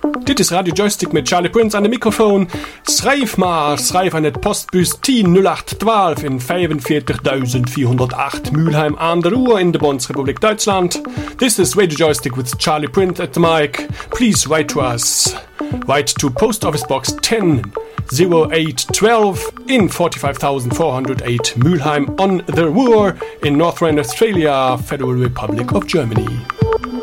Dit is Radio Joystick mit Charlie Prince an dem Mikrofon. Schreib an het Postbus 100812 in 45408 Mülheim an der Ruhr in der Bundesrepublik Deutschland. This is Radio Joystick with Charlie Prince at the mic. Please write to us. Write to Post Office Box 100812 in 45408 Mülheim on the Ruhr in North Rhine-Westphalia, Federal Republic of Germany.